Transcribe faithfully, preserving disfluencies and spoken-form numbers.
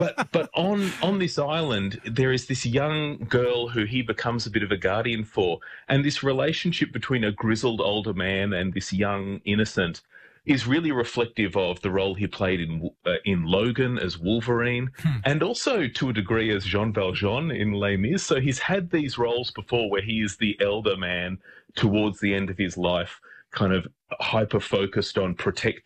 But but on on this island, there is this young girl who he becomes a bit of a guardian for, and this relationship between a grizzled older man and this young innocent is really reflective of the role he played in uh, in Logan as Wolverine, Hmm. and also to a degree as Jean Valjean in Les Mis. So he's had these roles before where he is the elder man towards the end of his life, kind of hyper focused on protecting